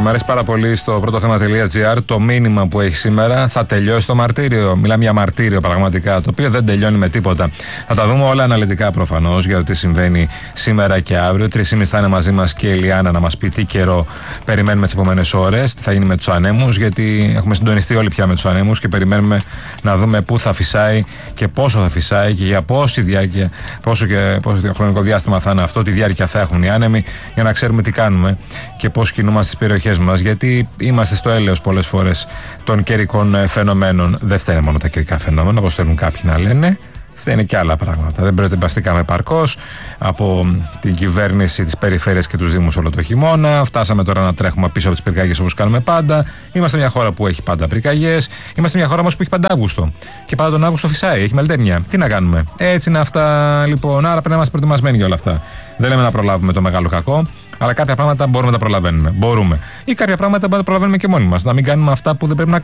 Μου αρέσει πάρα πολύ στο πρωτοθέμα.gr το μήνυμα που έχει σήμερα. Θα τελειώσει το μαρτύριο. Μιλάμε για μαρτύριο πραγματικά, το οποίο δεν τελειώνει με τίποτα. Θα τα δούμε όλα αναλυτικά προφανώς για το τι συμβαίνει σήμερα και αύριο. 3:30 θα είναι μαζί μας και η Ηλιάνα να μας πει τι καιρό περιμένουμε τις επόμενες ώρες, τι θα γίνει με τους ανέμους, γιατί έχουμε συντονιστεί όλοι πια με τους ανέμους και περιμένουμε να δούμε πού θα φυσάει και πόσο θα φυσάει και για πόση διάρκεια, πόσο χρονικό διάστημα θα είναι αυτό, τι διάρκεια θα έχουν οι άνεμοι, για να ξέρουμε τι κάνουμε και πώς κινούμαστε στις περιοχές μας. Γιατί είμαστε στο έλεος πολλές φορές των καιρικών φαινομένων. Δεν φταίνε μόνο τα καιρικά φαινόμενα, όπως θέλουν κάποιοι να λένε. Φταίνε και άλλα πράγματα. Δεν προετοιμαστήκαμε επαρκώς από την κυβέρνηση, τις περιφέρειες και τους δήμους όλο το χειμώνα. Φτάσαμε τώρα να τρέχουμε πίσω από τις πυρκαγιές όπως κάνουμε πάντα. Είμαστε μια χώρα που έχει πάντα πυρκαγιές. Είμαστε μια χώρα όμως που έχει πάντα Αύγουστο. Και πάντα τον Αύγουστο φυσάει, έχει μελτέμια. Τι να κάνουμε. Έτσι είναι αυτά λοιπόν. Άρα πρέπει να είμαστε προετοιμασμένοι για όλα αυτά. Δεν λέμε να προλάβουμε το μεγάλο κακό. Αλλά κάποια πράγματα μπορούμε να τα προλαβαίνουμε. Μπορούμε. Ή κάποια πράγματα μπορούμε να τα προλαβαίνουμε και μόνοι μας. Να μην κάνουμε αυτά που δεν πρέπει να